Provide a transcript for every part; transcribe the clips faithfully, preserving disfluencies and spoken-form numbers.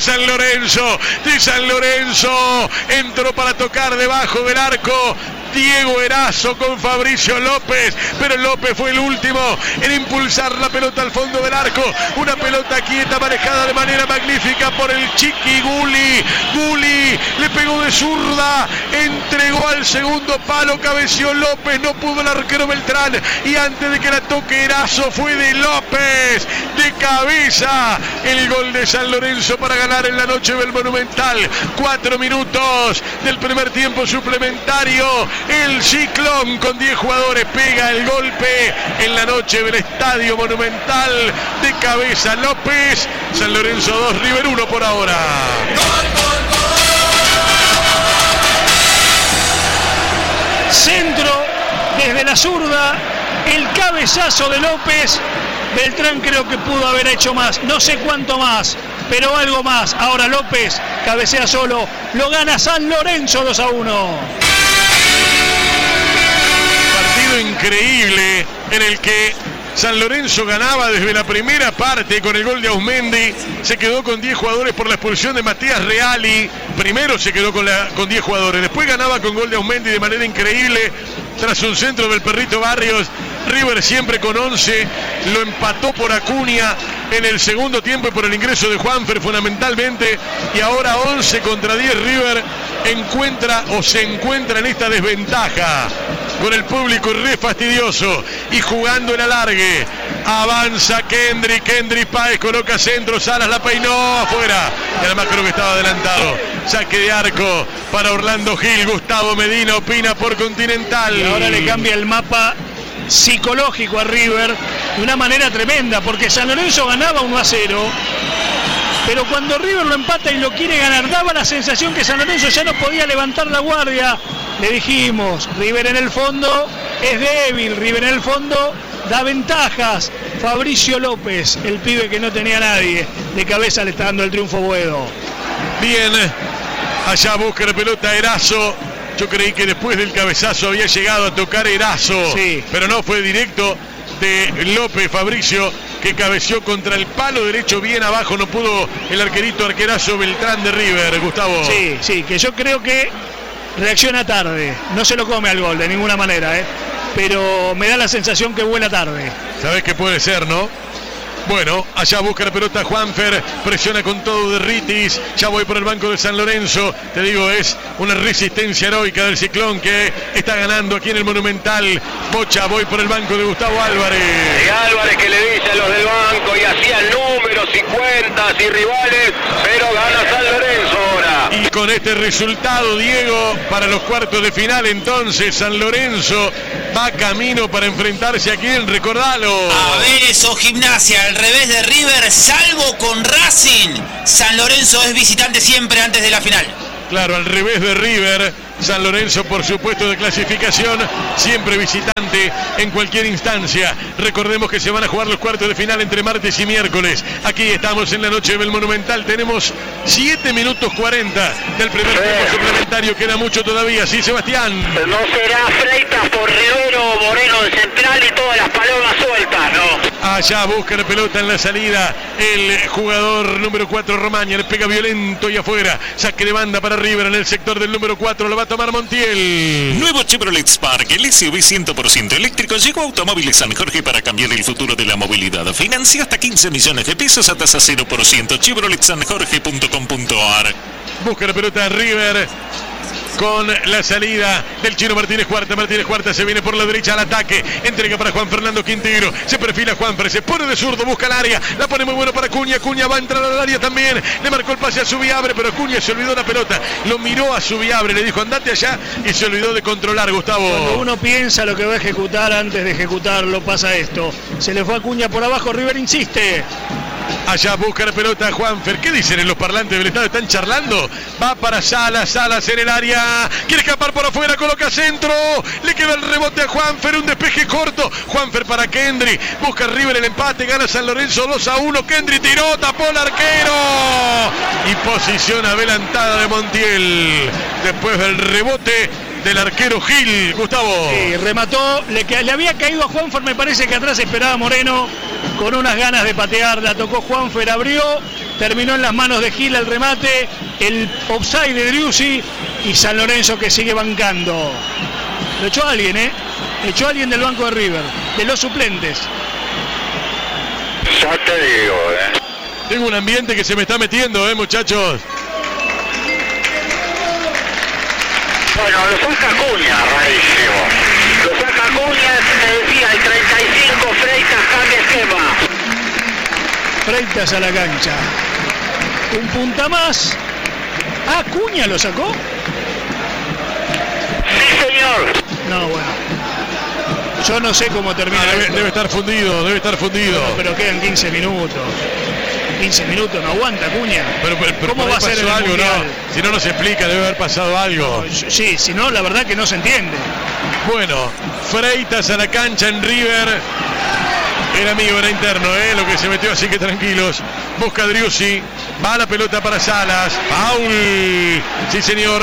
San Lorenzo, de San Lorenzo, entró para tocar debajo del arco Diego Erazo con Fabricio López, pero López fue el último en impulsar la pelota al fondo del arco, una pelota quieta manejada de manera magnífica por el Chiqui Gulli. Gulli le pegó de zurda, entregó al segundo palo, cabeció López, no pudo el arquero Beltrán, y antes de que la toque Erazo fue de López, de cabeza, el gol de San Lorenzo para ganar en la noche del Monumental. Cuatro minutos del primer tiempo suplementario, el Ciclón con diez jugadores pega el golpe en la noche del Estadio Monumental, de cabeza López. San Lorenzo dos, River uno por ahora. Centro desde la zurda, el cabezazo de López. Beltrán creo que pudo haber hecho más, no sé cuánto más, pero algo más. Ahora López cabecea solo, lo gana San Lorenzo dos a uno. Partido increíble en el que San Lorenzo ganaba desde la primera parte con el gol de Ausmendi, se quedó con diez jugadores por la expulsión de Matías Reali. Primero se quedó con, la, con diez jugadores, después ganaba con gol de Ausmendi de manera increíble tras un centro del Perrito Barrios. River siempre con once, lo empató por Acuña en el segundo tiempo y por el ingreso de Juanfer fundamentalmente, y ahora once contra diez River encuentra o se encuentra en esta desventaja con el público re fastidioso y jugando el alargue. Avanza Kendry, Kendry Páez coloca centro, Salas la peinó afuera, y además creo que estaba adelantado. Saque de arco para Orlando Gil, Gustavo Medina opina por Continental. Y ahora le cambia el mapa psicológico a River de una manera tremenda, porque San Lorenzo ganaba uno a cero, pero cuando River lo empata y lo quiere ganar, daba la sensación que San Lorenzo ya no podía levantar la guardia. Le dijimos, River en el fondo es débil, River en el fondo da ventajas. Fabricio López, el pibe que no tenía nadie, de cabeza le está dando el triunfo Boedo. Bien, allá busca la pelota Erazo. Yo creí que después del cabezazo había llegado a tocar Erazo, sí, pero no, fue directo de López Fabricio, que cabeció contra el palo derecho bien abajo. No pudo el arquerito arquerazo Beltrán de River, Gustavo. Sí, sí, que yo creo que reacciona tarde, no se lo come al gol de ninguna manera, ¿eh? Pero me da la sensación que vuela tarde. ¿Sabés qué puede ser, no? Bueno, allá busca la pelota Juanfer, presiona con todo de Ritis, ya voy por el banco de San Lorenzo, te digo, es una resistencia heroica del Ciclón que está ganando aquí en el Monumental. Bocha, voy por el banco de Gustavo Álvarez. Y Álvarez que le dice a los del banco y hacía números y cuentas y rivales, pero gana San Lorenzo ahora. Y con este resultado, Diego, para los cuartos de final, entonces San Lorenzo va camino para enfrentarse a quién, recordalo. A ver eso, Gimnasia, al revés de River, salvo con Racing. San Lorenzo es visitante siempre antes de la final. Claro, al revés de River, San Lorenzo por supuesto de clasificación, siempre visitante en cualquier instancia. Recordemos que se van a jugar los cuartos de final entre martes y miércoles. Aquí estamos en la noche del Monumental, tenemos siete minutos cuarenta del primer sí. tiempo suplementario, queda mucho todavía, ¿sí, Sebastián? No será Freitas por Rivero, Moreno de central y todas las palomas sueltas, ¿no? Allá busca la pelota en la salida el jugador número cuatro Romaña, le pega violento y afuera, saque de banda para River en el sector del número cuatro, lo va a tomar Montiel. Nuevo Chevrolet Spark, el S U V cien por ciento eléctrico, llegó a Automóviles San Jorge para cambiar el futuro de la movilidad. Financia hasta quince millones de pesos a tasa cero por ciento. chevrolet san jorge punto com punto a r. Busca la pelota River con la salida del Chino Martínez Cuarta. Martínez Cuarta se viene por la derecha al ataque, entrega para Juan Fernando Quintero, se perfila Juanfer, se pone de zurdo, busca el área, la pone muy bueno para Acuña. Acuña va a entrar al área también, le marcó el pase a Subiabre, pero Acuña se olvidó la pelota, lo miró a Subiabre, le dijo andate allá y se olvidó de controlar, Gustavo. Cuando uno piensa lo que va a ejecutar, antes de ejecutarlo pasa esto, se le fue Acuña por abajo, River insiste. Allá busca la pelota Juanfer. ¿Qué dicen en los parlantes del estadio? ¿Están charlando? Va para Salas, Salas en el área. Quiere escapar por afuera, coloca centro. Le queda el rebote a Juanfer, un despeje corto. Juanfer para Kendry. Busca River el empate, gana San Lorenzo dos a uno. Kendry tiró, tapó el arquero. Y posición adelantada de Montiel. Después del rebote del arquero Gil, Gustavo. Sí, remató, le, le había caído a Juanfer, me parece que atrás esperaba Moreno con unas ganas de patear, la tocó Juanfer, abrió terminó en las manos de Gil el remate, el offside de Driussi y San Lorenzo que sigue bancando. Lo echó alguien, ¿eh? Echó alguien del banco de River, de los suplentes. Ya te digo, ¿eh? Tengo un ambiente que se me está metiendo, ¿eh, muchachos? Bueno, lo saca Acuña, rarísimo. Lo saca Acuña, te decía, el treinta y cinco, Freitas cambia esquema. Freitas a la cancha. Un punta más. Ah, Acuña lo sacó. Sí, señor. No, bueno. Yo no sé cómo termina. Ah, debe, esto. debe estar fundido, debe estar fundido. No, pero quedan quince minutos. quince minutos, no aguanta Acuña. Pero, pero, pero ¿Cómo va a ser el algo, mundial? no? Si no nos explica, debe haber pasado algo. No, sí, si no, la verdad que no se entiende. Bueno, Freitas a la cancha en River. Era amigo, era interno, ¿eh? Lo que se metió, así que tranquilos. Busca Driussi. Va la pelota para Salas. Paul. Sí, señor.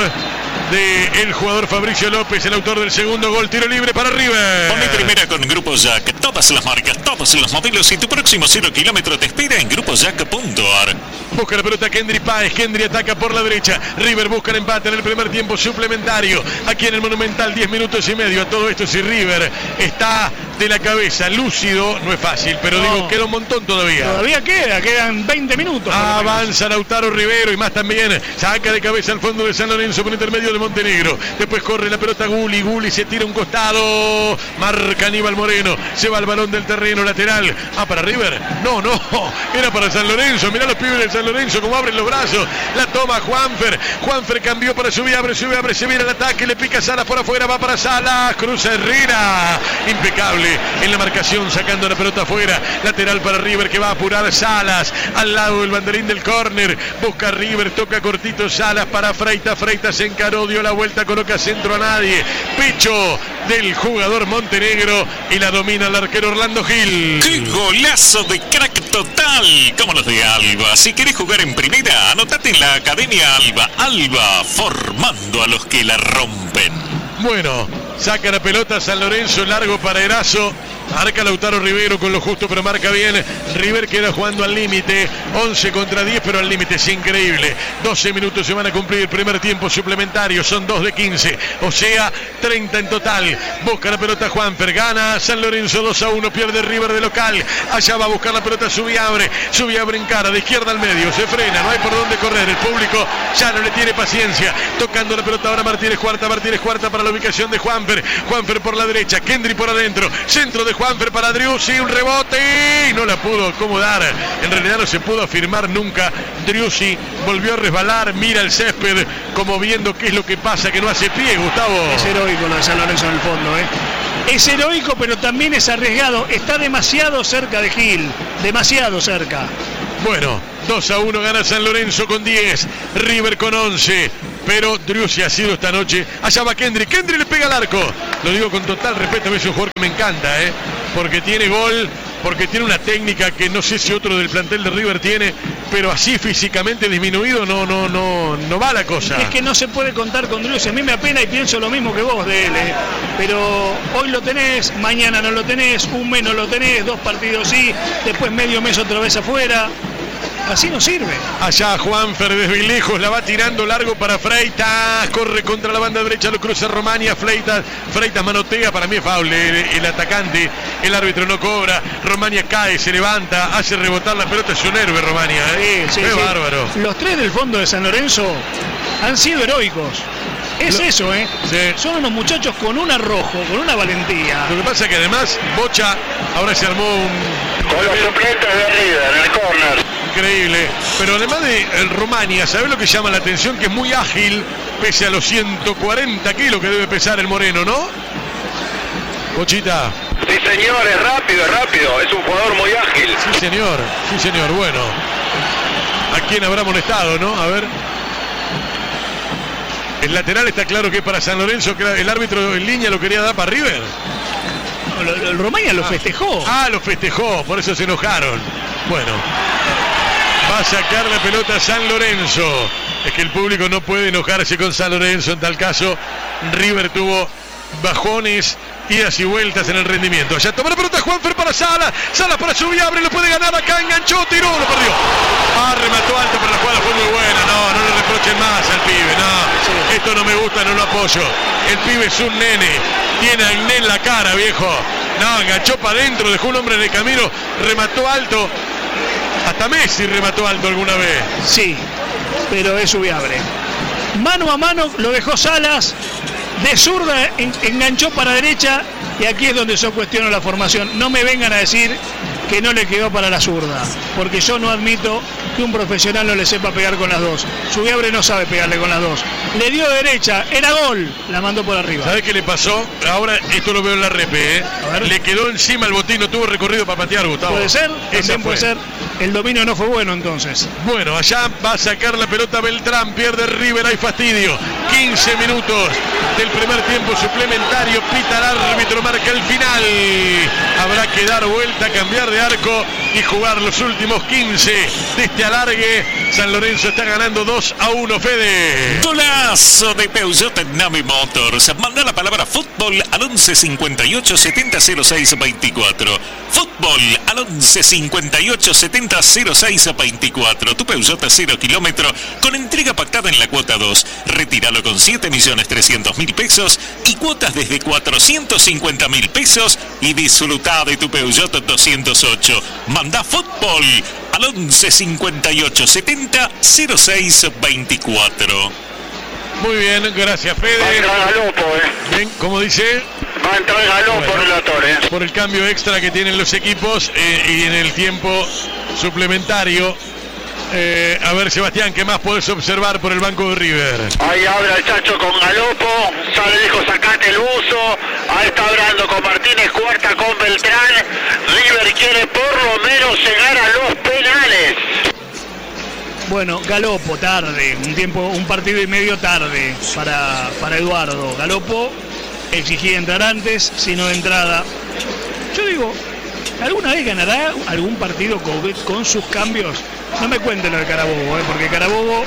De el jugador Fabricio López, el autor del segundo gol. Tiro libre para River. Poné primera con Grupo Jack. Todas las marcas, todos los modelos y tu próximo cero kilómetro te espera en grupo jack punto a r. Busca la pelota Kendry Páez. Kendry ataca por la derecha. River busca el empate en el primer tiempo suplementario. Aquí en el Monumental, diez minutos y medio. A todo esto, si River está de la cabeza, lúcido, no es fácil, pero No. digo, queda un montón todavía. Todavía queda, quedan veinte minutos. Avanza Lautaro Rivero y más también. Saca de cabeza al fondo de San Lorenzo por intermedio de Montenegro. Después corre la pelota Gulli. Gulli se tira un costado. Marca Aníbal Moreno. Se va al balón del terreno lateral. Ah, para River. No, no. Era para San Lorenzo. Mirá los pibes de San Lorenzo como abren los brazos. La toma Juanfer. Juanfer cambió para Subiabre. Subiabre se viene el ataque. Le pica Salas por afuera. Va para Salas. Cruza Herrera. Impecable en la marcación. Sacando la pelota afuera. Lateral para River que va a apurar Salas. Al lado del banderín del córner. Busca River. Toca cortito Salas para Freitas. Freitas se encaró. Dio la vuelta. Coloca centro a nadie. Pecho del jugador Montenegro. Y la domina el arquero Orlando Gil. ¡Qué golazo de crack total! Como los de Alba. Si querés jugar en primera, anotate en la Academia Alba. Alba, formando a los que la rompen. Bueno, saca la pelota San Lorenzo, largo para Erazo. Marca Lautaro Rivero con lo justo, pero marca bien. River queda jugando al límite. once contra diez, pero al límite. Es increíble. doce minutos se van a cumplir el primer tiempo suplementario. Son dos de quince. O sea, treinta en total. Busca la pelota Juanfer. Gana San Lorenzo dos a uno. Pierde River de local. Allá va a buscar la pelota Subiabre. Subiabre en cara. De izquierda al medio. Se frena. No hay por dónde correr. El público ya no le tiene paciencia. Tocando la pelota ahora Martínez Cuarta. Martínez Cuarta para la ubicación de Juanfer. Juanfer por la derecha. Kendry por adentro. Centro de Juanfer para Driussi, un rebote y no la pudo acomodar. En realidad no se pudo afirmar nunca. Driussi volvió a resbalar, mira el césped como viendo qué es lo que pasa, que no hace pie, Gustavo. Es heroico lo de San Lorenzo en el fondo, ¿eh? Es heroico, pero también es arriesgado. Está demasiado cerca de Gil, demasiado cerca. Bueno, dos a uno gana San Lorenzo con diez, River con once. Pero Driussi ha sido esta noche. Allá va Kendry. Kendry le pega al arco. Lo digo con total respeto. A es un jugador que me encanta, ¿eh? Porque tiene gol, porque tiene una técnica que no sé si otro del plantel de River tiene, pero así físicamente disminuido no, no, no, no va la cosa. Es que no se puede contar con Driussi. A mí me apena y pienso lo mismo que vos de él, ¿eh? Pero hoy lo tenés, mañana no lo tenés, un mes no lo tenés, dos partidos sí, después medio mes otra vez afuera. Así no sirve. Allá Juanfer desde lejos la va tirando largo para Freitas. Corre contra la banda derecha, lo cruza Romania. Freitas, Freitas manotea, para mí es foul el, el atacante. El árbitro no cobra. Romania cae, se levanta, hace rebotar la pelota. Es un héroe Romania, ¿eh? Sí, sí, es sí. bárbaro. Los tres del fondo de San Lorenzo han sido heroicos. Es Lo, eso, ¿eh? Sí. Son unos muchachos con un arrojo, con una valentía. Lo que pasa es que además Bocha ahora se armó un... Con los suplentes de River en el córner. Increíble, pero además de el Romania, ¿sabes lo que llama la atención? Que es muy ágil, pese a los ciento cuarenta kilos que debe pesar el Moreno, ¿no? Bochita. Sí, señor, es rápido, es rápido. Es un jugador muy ágil. Sí, señor, sí, señor, bueno. ¿A quién habrá molestado, no? A ver. El lateral está claro que es para San Lorenzo, que el árbitro en línea lo quería dar para River. El, el Romania lo festejó. Ah, lo festejó, por eso se enojaron. Bueno. Va a sacar la pelota San Lorenzo. Es que el público no puede enojarse con San Lorenzo. En tal caso, River tuvo bajones, idas y vueltas en el rendimiento. Allá toma la pelota Juanfer para Salas. Salas para Subiabre, lo puede ganar acá, enganchó, tiró, lo perdió. Ah, remató esto no me gusta, no lo apoyo. El pibe es un nene, tiene acné en la cara, viejo. No, enganchó para adentro, dejó un hombre en el camino, remató alto. Hasta Messi remató alto alguna vez. Sí, pero es Ubiabre. Mano a mano lo dejó Salas, de zurda en, enganchó para derecha, y aquí es donde yo cuestiono la formación. No me vengan a decir que no le quedó para la zurda, porque yo no admito que un profesional no le sepa pegar con las dos. Ubiabre no sabe pegarle con las dos. Le dio derecha, era gol, la mandó por arriba. ¿Sabés qué le pasó? Ahora esto lo veo en la repe, ¿eh? Le quedó encima el botín, no tuvo recorrido para patear, Gustavo. Puede ser, Esa también puede fue. ser. El dominio no fue bueno entonces. Bueno, allá va a sacar la pelota Beltrán, pierde River, hay fastidio. quince minutos del primer tiempo suplementario, pita el árbitro, marca el final. Habrá que dar vuelta, cambiar de arco y jugar los últimos quince de este alargue. San Lorenzo está ganando dos a uno, Fede. Golazo de Peugeot Nami Motors. Manda la palabra fútbol al once cincuenta y ocho setenta cero seis veinticuatro. Fútbol al once cincuenta y ocho setenta cero seis veinticuatro. Tu Peugeot cero kilómetro con entrega pactada en la cuota dos. Retíralo con siete millones trescientos mil pesos y cuotas desde cuatrocientos cincuenta mil pesos y disfruta de tu Peugeot doscientos ocho. Manda fútbol al once cincuenta y ocho setenta cero seis veinticuatro. Muy bien, gracias, Va a Fede. entrar Galopo, eh. Bien, como dice, Va a entrar Galopo, Bueno. relator, eh. por el cambio extra que tienen los equipos eh, y en el tiempo suplementario. Eh, a ver, Sebastián, ¿qué más puedes observar por el banco de River? Ahí habla el Chacho con Galopo, sale, dijo sacate el buzo, ahí está hablando con Martínez, cuarta con Beltrán. River quiere por lo menos llegar a los penales. Bueno, Galopo tarde, un tiempo, un partido y medio tarde para, para Eduardo. Galopo exigía entrar antes, sino de entrada. Yo digo, ¿alguna vez ganará algún partido con, con sus cambios? No me cuenten lo de Carabobo, ¿eh? Porque Carabobo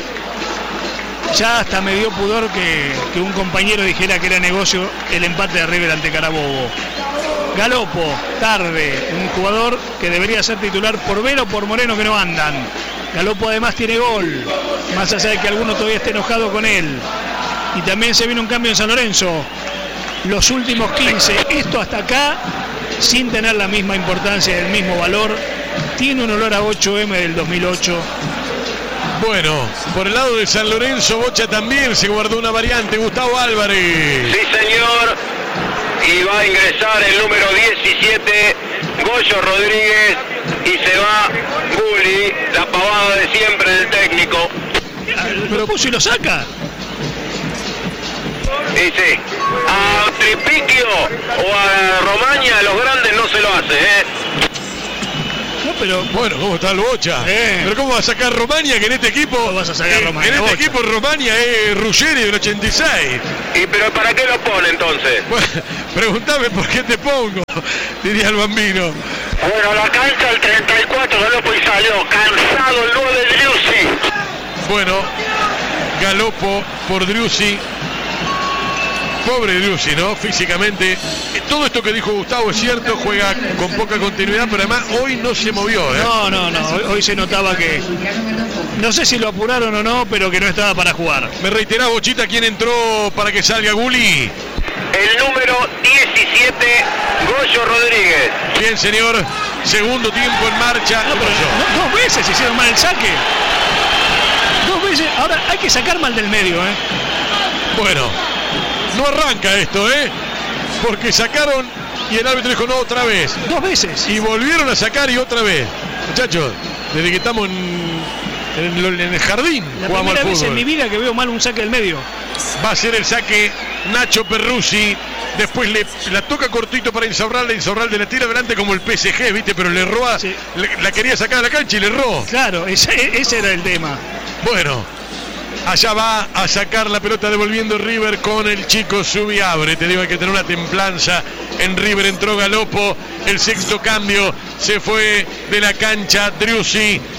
ya hasta me dio pudor que, que un compañero dijera que era negocio el empate de River ante Carabobo. Galopo, tarde, un jugador que debería ser titular por Vero o por Moreno, que no andan. Galopo además tiene gol, más allá de que alguno todavía esté enojado con él. Y también se viene un cambio en San Lorenzo. Los últimos quince, esto hasta acá, sin tener la misma importancia y el mismo valor, tiene un olor a ocho eme del dos mil ocho. Bueno, por el lado de San Lorenzo, Bocha también se guardó una variante, Gustavo Álvarez. Sí, señor. Y va a ingresar el número diecisiete, Goyo Rodríguez, y se va Gulli, la pavada de siempre del técnico. Lo puso y lo saca. Dice, a Tripiquio o a Romaña, a los grandes no se lo hace, ¿eh? No, pero Bueno, ¿cómo está el Bocha? Eh. Pero ¿cómo va a sacar Romaña, que en este equipo... ¿Cómo vas a sacar eh, Romaña, En este Bocha? equipo Romaña es Ruggeri del ochenta y seis. ¿Y pero para qué lo pone entonces? Bueno, pregúntame por qué te pongo, diría el bambino. Bueno, la cancha el treinta y cuatro, Galopo y salió, cansado el nueve de Driussi. Bueno, Galopo por Driussi. Pobre Driussi, ¿no? Físicamente. Eh, Todo esto que dijo Gustavo es cierto, juega con poca continuidad, pero además hoy no se movió, ¿eh? no, no, no. Hoy, hoy se notaba que, no sé si lo apuraron o no, pero que no estaba para jugar. Me reiterás, Bochita, ¿quién entró para que salga Gulli? El número diecisiete, Goyo Rodríguez. Bien, señor. Segundo tiempo en marcha. No, ¿Qué pero pasó? no- dos veces hicieron mal el saque. Dos veces. Ahora hay que sacar mal del medio, ¿eh? Bueno, no arranca esto, ¿eh? Porque sacaron y el árbitro dijo no otra vez. Dos veces. Y volvieron a sacar y otra vez. Muchachos, desde que estamos en, en, lo- en el jardín, La jugamos primera al vez en mi fútbol. vida que veo mal un saque del medio. Va a ser el saque Nacho Perruzzi. Después le la toca cortito para Insaurralde. Insaurralde la tira adelante como el P S G, ¿viste? Pero le erró a, Sí. le- la quería sacar a la cancha y le erró. Claro, ese, ese era el tema. Bueno, allá va a sacar la pelota devolviendo River con el chico Subiabre. Te digo, hay que tener una templanza. En River entró Galopo. El sexto cambio se fue de la cancha Driussi.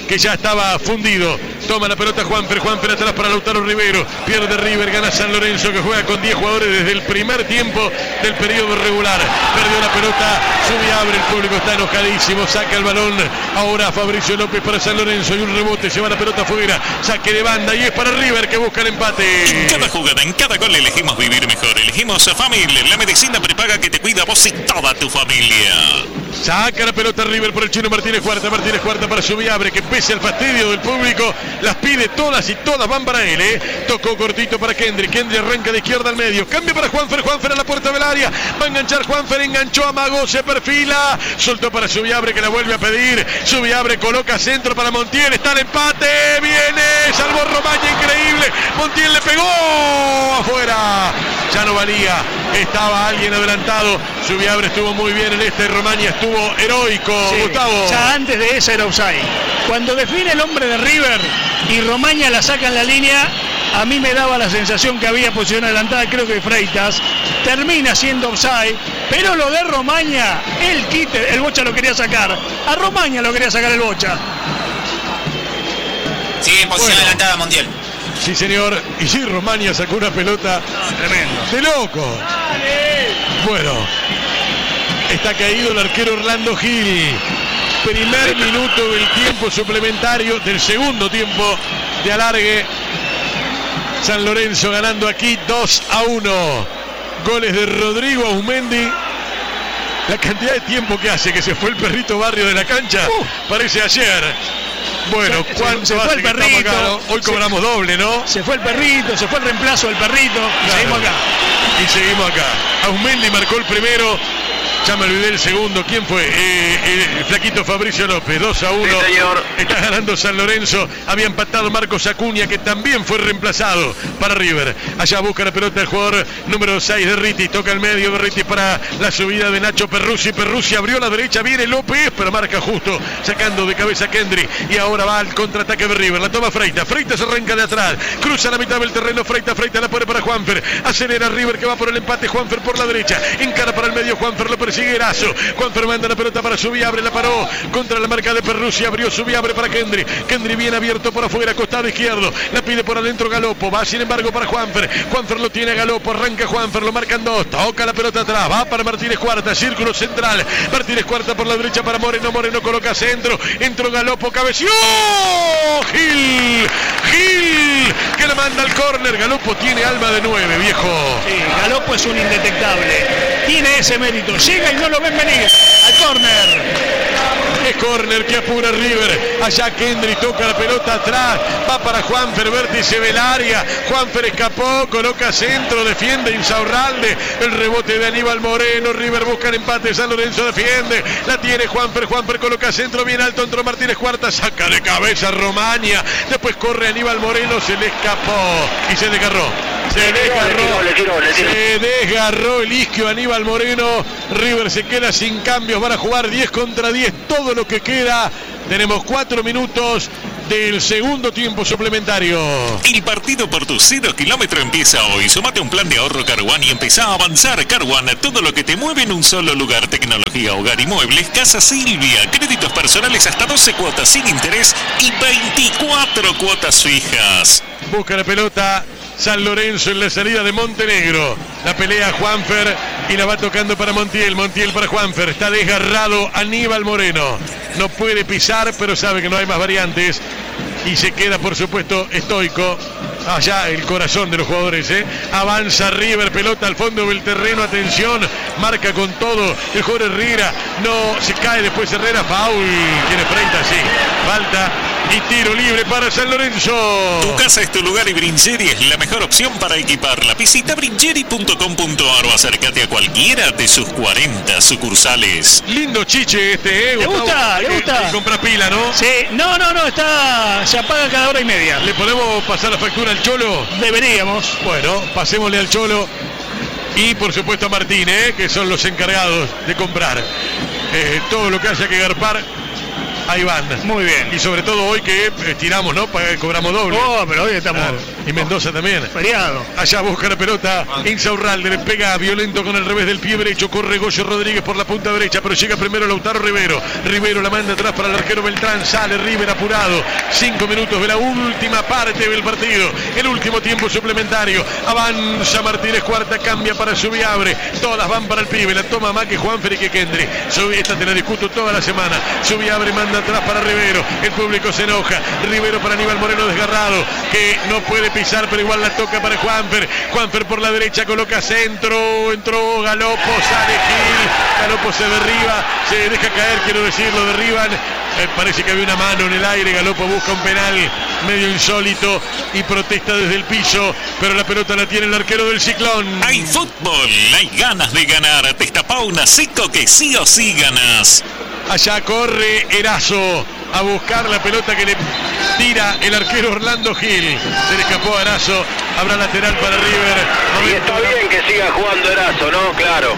que ya estaba fundido. Toma la pelota Juanfer, Juanfer atrás para Lautaro Rivero. Pierde River, gana San Lorenzo, que juega con diez jugadores desde el primer tiempo del periodo regular. Perdió la pelota, sube y abre, el público está enojadísimo, saca el balón. Ahora Fabricio López para San Lorenzo y un rebote, se va la pelota afuera. Saque de banda y es para River, que busca el empate. En cada jugada, en cada gol elegimos vivir mejor. Elegimos a Famil, la medicina prepaga que te cuida a vos y toda tu familia. Saca la pelota River por el chino Martínez Cuarta. Martínez Cuarta para Subiabre, que pese al fastidio del público, las pide todas y todas van para él, ¿eh? Tocó cortito para Kendry. Kendry arranca de izquierda al medio. Cambia para Juanfer. Juanfer a la puerta del área. Va a enganchar Juanfer. Enganchó a Mago. Se perfila. Soltó para Subiabre, que la vuelve a pedir. Subiabre coloca centro para Montiel. Está el empate. Viene. Salvó Romaña. Increíble. Montiel le pegó. Afuera. Ya no valía. Estaba alguien adelantado. Subiabre estuvo muy bien en este. Romaña estuvo heroico. Sí, Gustavo. Ya antes de esa era offside. Cuando define el hombre de River y Romaña la saca en la línea, a mí me daba la sensación que había posición adelantada, creo que Freitas. Termina siendo offside, pero lo de Romaña, el quite, el Bocha lo quería sacar. A Romaña lo quería sacar el Bocha. Sí, en posición bueno. adelantada Montiel. Sí, señor. Y sí, Romaña sacó una pelota no, tremendo. De loco. Dale. Bueno, está caído el arquero Orlando Gil. Primer minuto del tiempo suplementario, del segundo tiempo de alargue. San Lorenzo ganando aquí dos a uno. Goles de Rodrigo Aumendi. La cantidad de tiempo que hace que se fue el perrito Barrio de la cancha, uh, parece ayer. Bueno, se, ¿cuánto se, se hace fue el que perrito, estamos acá, ¿no? Hoy cobramos se, doble, ¿no? Se fue el perrito, se fue el reemplazo del perrito, y claro. seguimos acá. Y seguimos acá. Aumendi marcó el primero. Ya me olvidé el segundo. ¿Quién fue? Eh, el flaquito Fabricio López. dos a uno. Sí, señor. Está ganando San Lorenzo. Había empatado Marcos Acuña, que también fue reemplazado para River. Allá busca la pelota el jugador número seis de Riti. Toca el medio de Riti para la subida de Nacho Perruzzi. Perruzzi abrió la derecha. Viene López, pero marca justo. Sacando de cabeza Kendry. Y ahora va al contraataque de River. La toma Freitas. Freitas arranca de atrás. Cruza la mitad del terreno. Freitas. Freitas la pone para Juanfer. Acelera River, que va por el empate. Juanfer por la derecha. Encara para el medio. Juanfer lo persigue Erazo. Juanfer manda la pelota para Subiabre. La paró contra la marca de Perruzzi. Abrió Subiabre para Kendry. Kendry bien abierto por afuera. Costado izquierdo. La pide por adentro Galopo. Va sin embargo para Juanfer. Juanfer lo tiene a Galopo. Arranca Juanfer. Lo marcan dos. Toca la pelota atrás. Va para Martínez Cuarta. Círculo central. Martínez Cuarta por la derecha para Moreno. Moreno coloca centro. Entró Galopo. Cabeció. Gil. Gil. Que la manda al córner. Galopo tiene alma de nueve, viejo. Sí, Galopo es un indetectable. Tiene ese mérito. Llega y no lo ven venir. Al córner. Es córner que apura River. Allá Kendry toca la pelota atrás. Va para Juanfer. Vértice del área. Juanfer escapó. Coloca centro. Defiende Insaurralde. El rebote de Aníbal Moreno. River busca el empate. San Lorenzo defiende. La tiene Juanfer. Juanfer coloca centro bien alto. Entró Martínez Cuarta. Saca de cabeza Romaña. Después corre Aníbal Moreno. Se le escapó. Y se desgarró. Se desgarró. Le tiró, le tiró, le tiró. Se desgarró el isquio Aníbal Moreno. River se queda sin cambios. Van a jugar diez contra diez. Todo lo que queda. Tenemos cuatro minutos del segundo tiempo suplementario. El partido por tu cero kilómetro empieza hoy. Sumate un plan de ahorro Carwan y empezá a avanzar. Carwan, todo lo que te mueve en un solo lugar. Tecnología, hogar y muebles. Casa Silvia. Créditos personales hasta doce cuotas sin interés y veinticuatro cuotas fijas. Busca la pelota San Lorenzo en la salida de Montenegro. La pelea Juanfer y la va tocando para Montiel. Montiel para Juanfer. Está desgarrado Aníbal Moreno. No puede pisar, pero sabe que no hay más variantes. Y se queda, por supuesto, estoico. Allá el corazón de los jugadores, ¿eh? Avanza River, pelota al fondo del terreno, atención, marca con todo el jugador Herrera, no, se cae después Herrera, foul, tiene Freitas, sí, falta y tiro libre para San Lorenzo. Tu casa es tu lugar y Bringeri es la mejor opción para equiparla. Visita bringeri punto com punto ar o acércate a cualquiera de sus cuarenta sucursales. Lindo chiche este, ¿eh? ¿Le gusta? ¿Le gusta? Y compra pila, ¿no? Sí, no, no, no, está, se apaga cada hora y media. ¿Le podemos pasar la factura al Cholo? Deberíamos. Bueno, pasémosle al Cholo y por supuesto a Martín, ¿eh? Que son los encargados de comprar eh, todo lo que haya que garpar ahí van. Muy bien. Y sobre todo hoy que estiramos, ¿no? Cobramos doble. Oh, pero hoy estamos... Ah, y Mendoza también. Feriado. Allá busca la pelota. Insaurralde le pega violento con el revés del pie derecho. Corre Goyo Rodríguez por la punta derecha, pero llega primero Lautaro Rivero. Rivero la manda atrás para el arquero Beltrán. Sale River apurado. Cinco minutos de la última parte del partido. El último tiempo suplementario. Avanza Martínez Cuarta, cambia para Subiabre. Todas van para el pibe. La toma más que Juanfer y que Kendry. Esta te la discuto toda la semana. Subiabre manda atrás para Rivero. El público se enoja. Rivero para Aníbal Moreno desgarrado, que no puede pisar, pero igual la toca para Juanfer. Juanfer por la derecha coloca centro. Entró Galopo, sale Gil. Galopo se derriba, se deja caer, quiero decir, lo derriban. Eh, parece que había una mano en el aire. Galopo busca un penal medio insólito y protesta desde el piso, pero la pelota la tiene el arquero del Ciclón. Hay fútbol, hay ganas de ganar. Destapá una Seco que sí o sí ganas. Allá corre Erazo a buscar la pelota que le tira el arquero Orlando Gil. Se le escapó a Erazo. Habrá lateral para River. Y está bien que siga jugando Erazo, ¿no? Claro.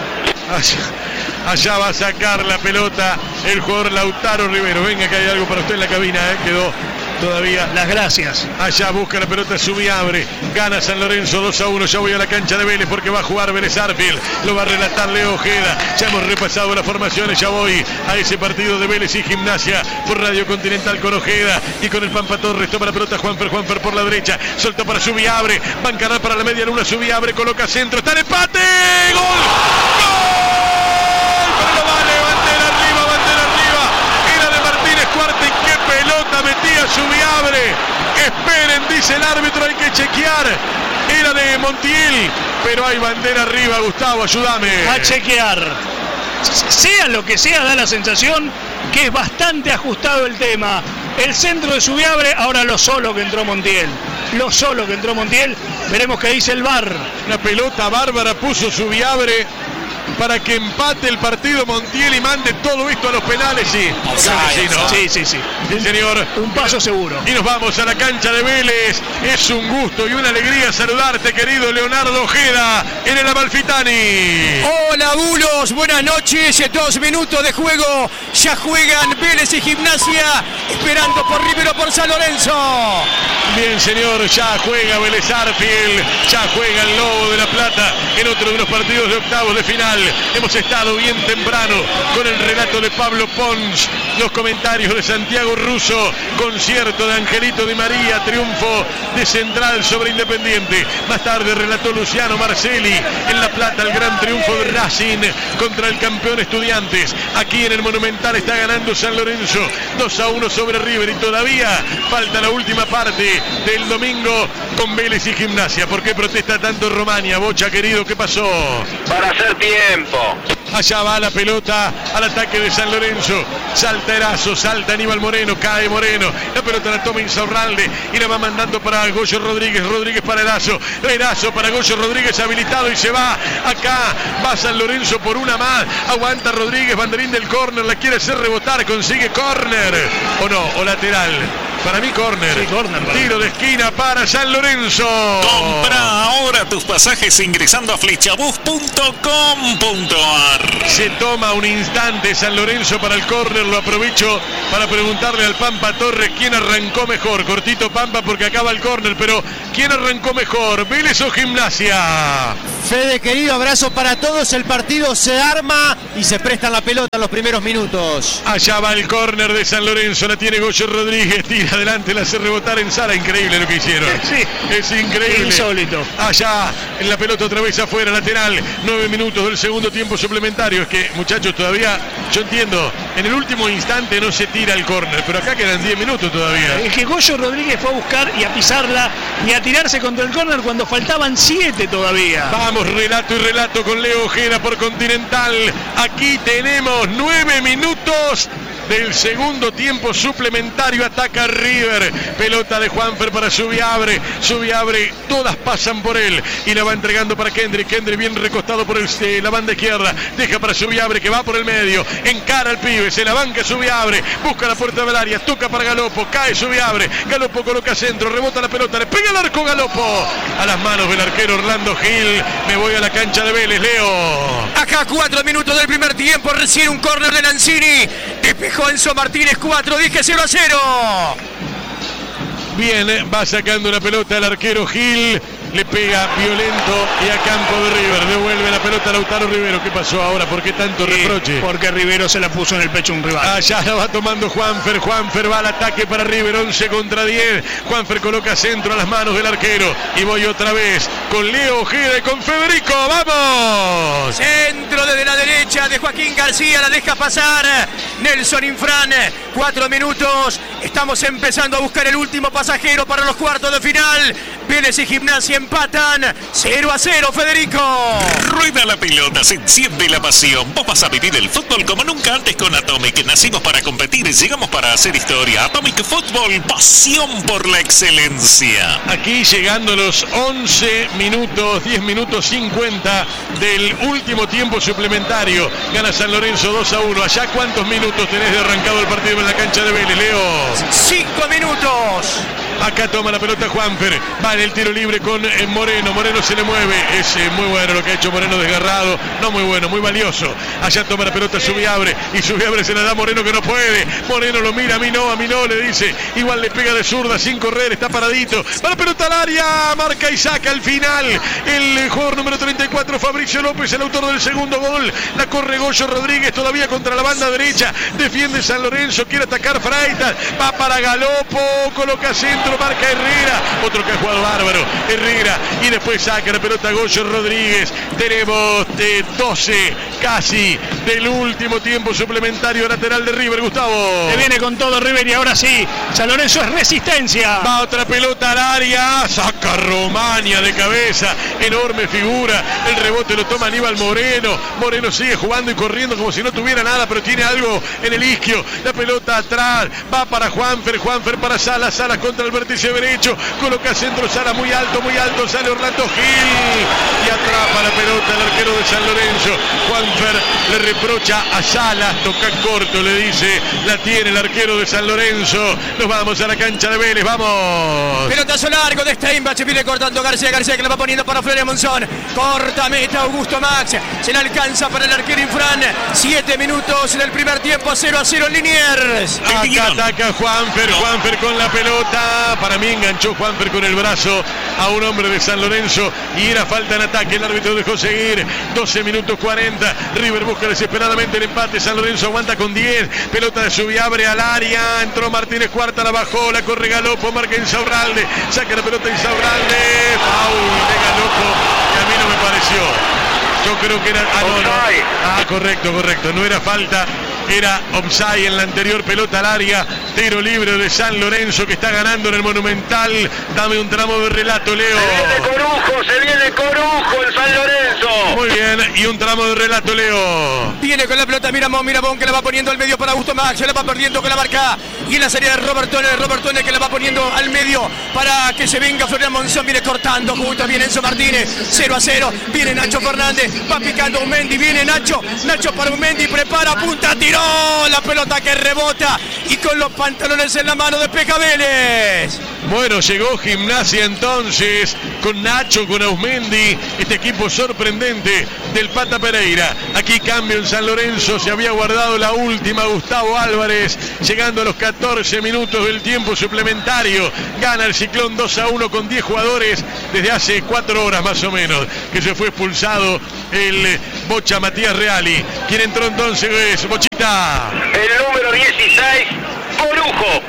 Allá, allá va a sacar la pelota el jugador Lautaro Rivero. Venga, que hay algo para usted en la cabina, ¿eh? Quedó todavía. Las gracias. Allá busca la pelota Subiabre. Gana San Lorenzo dos a uno. Ya voy a la cancha de Vélez porque va a jugar Vélez Arfield. Lo va a relatar Leo Ojeda. Ya hemos repasado las formaciones. Ya voy a ese partido de Vélez y Gimnasia por Radio Continental con Ojeda y con el Pampa Torres. Toma la pelota Juanfer. Juanfer por la derecha. Soltó para Subiabre. Va a encarar para la media luna. Subiabre coloca centro. Está en empate. ¡Gol! ¡Gol! Pero lo vale. Bandera arriba. Bandera arriba. Era de Martínez Cuarta y qué pelota metía Subiabre. Esperen, dice el árbitro, hay que chequear. Era de Montiel, pero hay bandera arriba. Gustavo, ayúdame. A chequear. Sea lo que sea, da la sensación que es bastante ajustado el tema. El centro de Subiabre, ahora lo solo que entró Montiel. Lo solo que entró Montiel. Veremos qué dice el V A R. La pelota bárbara puso Subiabre para que empate el partido Montiel y mande todo esto a los penales. Sí, sí, ¿no? sí, sí, sí. Sí, señor. Un paso seguro. Y nos vamos a la cancha de Vélez. Es un gusto y una alegría saludarte, querido Leonardo Ojeda, en el Amalfitani. Hola, bulos, buenas noches. Dos minutos de juego. Ya juegan Vélez y Gimnasia, esperando por Rivero, por San Lorenzo. Bien, señor, ya juega Vélez Arfield, ya juega el Lobo de la Plata en otro de los partidos de octavos de final. Hemos estado bien temprano con el relato de Pablo Pons, los comentarios de Santiago Russo, concierto de Angelito Di María, triunfo de Central sobre Independiente. Más tarde relató Luciano Marcelli en La Plata el gran triunfo de Racing contra el campeón Estudiantes. Aquí en el Monumental está ganando San Lorenzo dos a uno sobre River y todavía falta la última parte del domingo con Vélez y Gimnasia. ¿Por qué protesta tanto Romania? Bocha, querido, ¿qué pasó? Para hacer tiempo. Allá va la pelota al ataque de San Lorenzo. Salta Erazo, salta Aníbal Moreno, cae Moreno. La pelota la toma Insaurralde y la va mandando para Goyo Rodríguez. Rodríguez para Erazo. Erazo para Goyo Rodríguez habilitado y se va. Acá va San Lorenzo por una más. Aguanta Rodríguez, banderín del córner. La quiere hacer rebotar, consigue córner. O no, o lateral. Para mí córner. Sí, córner. Tiro de esquina para San Lorenzo. Compra ahora tus pasajes ingresando a flechabus punto com punto ar. Se toma un instante San Lorenzo para el córner. Lo aprovecho para preguntarle al Pampa Torres quién arrancó mejor. Cortito, Pampa, porque acaba el córner, pero ¿quién arrancó mejor? ¿Vélez o Gimnasia? Fede, querido, abrazo para todos. El partido se arma y se prestan la pelota en los primeros minutos. Allá va el córner de San Lorenzo. La tiene Goyo Rodríguez. Tira adelante, la hace rebotar en Sala. Increíble lo que hicieron. Sí. Es increíble. Insólito. Allá en la pelota otra vez afuera, lateral. Nueve minutos del segundo tiempo suplementario. Es que, muchachos, todavía, yo entiendo, en el último instante no se tira el córner, pero acá quedan diez minutos todavía. Es que Goyo Rodríguez fue a buscar y a pisarla y a tirarse contra el córner cuando faltaban siete todavía. Vamos, relato y relato con Leo Ojeda por Continental. Aquí tenemos nueve minutos del segundo tiempo suplementario. Ataca River. Pelota de Juanfer para Subiabre. Subiabre, todas pasan por él y la va entregando para Kendry. Kendry bien recostado por el, eh, la banda izquierda. Deja para Subiabre que va por el medio. Encara al pibe. Se la banca Subiabre. Busca la puerta del área. Toca para Galopo. Cae Subiabre. Galopo coloca centro. Rebota la pelota. Le pega el arco Galopo. A las manos del arquero Orlando Gil. Me voy a la cancha de Vélez, Leo. Acá cuatro minutos del primer tiempo. Recién un córner de Lanzini. Despejó dijo Enzo Martínez cuatro, dije cero a cero. Bien, va sacando una pelota el arquero Gil. Le pega violento y a campo de River. Devuelve la pelota a Lautaro Rivero. ¿Qué pasó ahora? ¿Por qué tanto Sí, reproche? porque Rivero se la puso en el pecho a un rival. Allá la va tomando Juanfer. Juanfer va al ataque para River. once contra diez. Juanfer coloca centro a las manos del arquero. Y voy otra vez con Leo Ojeda y con Federico. ¡Vamos! Centro desde la derecha de Joaquín García. La deja pasar Nelson Infran. Cuatro minutos. Estamos empezando a buscar el último pasajero para los cuartos de final. Vélez y Gimnasia empatan cero a cero, Federico. Rueda la pelota, se enciende la pasión. Vos vas a vivir el fútbol como nunca antes con Atomic. Nacimos para competir y llegamos para hacer historia. Atomic Fútbol, pasión por la excelencia. Aquí llegando los once minutos, diez minutos cincuenta del último tiempo suplementario. Gana San Lorenzo dos a uno. Allá, ¿cuántos minutos tenés de arrancado el partido en la cancha de Vélez, Leo? Cinco minutos. Acá toma la pelota Juanfer. Va en el tiro libre con eh, Moreno. Moreno se le mueve. Es eh, muy bueno lo que ha hecho Moreno, desgarrado. No muy bueno, muy valioso. Allá toma la pelota Subiabre. Y Subiabre se la da a Moreno, que no puede. Moreno lo mira, a mí no, a mí no, le dice. Igual le pega de zurda sin correr. Está paradito. Va la pelota al área. Marca y saca al final. El jugador número treinta y cuatro, Fabricio López, el autor del segundo gol. La corre Goyo Rodríguez todavía contra la banda derecha. Defiende San Lorenzo. Quiere atacar Freitas. Va para Galopo. Coloca centro. Marca Herrera, otro que ha jugado bárbaro, Herrera, y después saca la pelota Goyo Rodríguez. Tenemos de doce casi del último tiempo suplementario lateral de River, Gustavo. Se viene con todo River y ahora sí, San Lorenzo es resistencia. Va otra pelota al área, saca Romania de cabeza, enorme figura, el rebote lo toma Aníbal Moreno. Moreno sigue jugando y corriendo como si no tuviera nada, pero tiene algo en el isquio. La pelota atrás, va para Juanfer, Juanfer para Salas, Salas contra el vértice derecho, coloca centro Sala muy alto, muy alto, sale Orlando Gil y atrapa la pelota el arquero de San Lorenzo. Juanfer le reprocha a Salas, toca corto, le dice, la tiene el arquero de San Lorenzo. Nos vamos a la cancha de Vélez, vamos. Pelotazo largo de Steinbach, viene cortando García, García que le va poniendo para Florian Monzón. Corta meta Augusto Max, se le alcanza para el arquero Infran. Siete minutos en el primer tiempo, cero a cero en Liniers. Acá ataca Juanfer, Juanfer con la pelota. Para mí enganchó Juanfer con el brazo a un hombre de San Lorenzo y era falta en ataque. El árbitro dejó seguir. doce minutos cuarenta. River busca desesperadamente el empate. San Lorenzo aguanta con diez. Pelota de Subiabre al área. Entró Martínez Cuarta, la bajó, la corre Galopo, marca Insaurralde. Saca la pelota Insaurralde. Foul de Galopo, que a mí no me pareció. Yo creo que era... Ah, no, no. Ah, correcto, correcto. No era falta. Era offside en la anterior pelota al área. Tiro libre de San Lorenzo que está ganando en el Monumental. Dame un tramo de relato, Leo. Se viene Corujo, se viene Corujo el San Lorenzo. Muy bien, y un tramo de relato, Leo. Viene con la pelota Miramón, Miramón que la va poniendo al medio para Augusto Max, se la va perdiendo con la marca. Y en la serie de Robertone, Robertone que la va poniendo al medio para que se venga Florian Monzón, viene cortando, justo viene Enzo Martínez, cero a cero, viene Nacho Fernández, va picando Umendi, viene Nacho, Nacho para Umendi, prepara, punta, tiró, la pelota que rebota y con los pantalones en la mano despeja Vélez. Bueno, llegó Gimnasia entonces con Nacho, con Ausmendi, este equipo sorprendente del Pata Pereira. Aquí cambio en San Lorenzo, se había guardado la última Gustavo Álvarez, llegando a los catorce minutos del tiempo suplementario. Gana el Ciclón dos a uno con diez jugadores desde hace cuatro horas más o menos, que se fue expulsado el Bocha Matías Reali. ¿Quién entró entonces? Es Bochita. El número dieciséis, Corujo.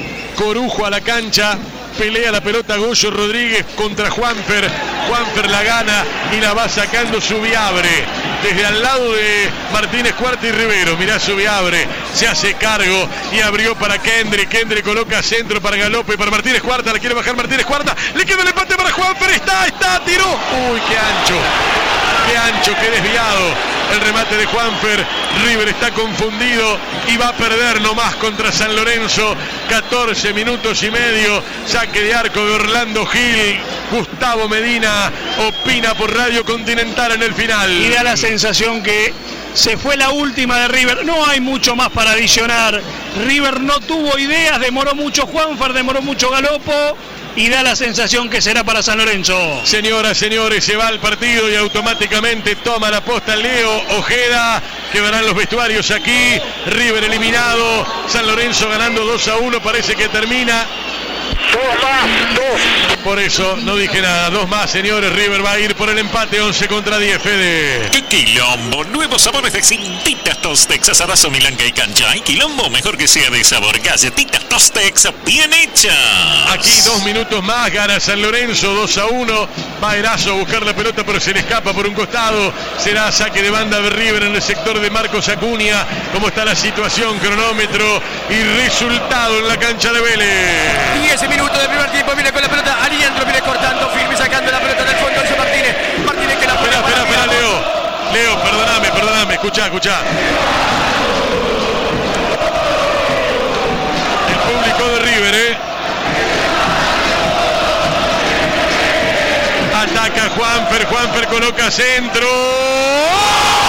Corujo a la cancha, pelea la pelota Goyo Rodríguez contra Juanfer. Juanfer la gana y la va sacando Subiabre desde al lado de Martínez Cuarta y Rivero. Mirá, Subiabre se hace cargo y abrió para Kendry. Kendry coloca centro para Galope, para Martínez Cuarta, la quiere bajar Martínez Cuarta, le queda el empate para Juanfer, está, está, tiró. Uy, qué ancho, qué ancho, qué desviado el remate de Juanfer. River está confundido y va a perder nomás contra San Lorenzo. catorce minutos y medio, saque de arco de Orlando Gil. Gustavo Medina opina por Radio Continental en el final. Y da la sensación que se fue la última de River. No hay mucho más para adicionar. River no tuvo ideas, demoró mucho Juanfer, demoró mucho Galopo. Y da la sensación que será para San Lorenzo. Señoras, señores, se va al partido y automáticamente toma la posta Leo Ojeda. que verán los vestuarios aquí. River eliminado, San Lorenzo ganando dos a uno, parece que termina. Dos más, dos. Por eso no dije nada, dos más, señores. River va a ir por el empate, once contra diez, Fede. ¡Qué quilombo! Nuevos sabores de Cintitas Tostex, asadazo Milanca y cancha. Hay quilombo, mejor que sea de sabor. Galletitas Tostex, bien hechas. Aquí dos minutos más, gana San Lorenzo, dos a uno. Va Erazo a buscar la pelota, pero se le escapa por un costado. Será saque de banda de River en el sector de Marcos Acuña. ¿Cómo está la situación? Cronómetro y resultado en la cancha de Vélez. diez minutos de primer tiempo, viene con la pelota, Aliendro viene cortando, firme, sacando la pelota del fondo, Enzo Martínez, Martínez que la Espera, espera, espera, Leo, Leo, perdóname, perdóname, escuchá, escuchá. El público de River, eh. Ataca Juanfer, Juanfer coloca centro.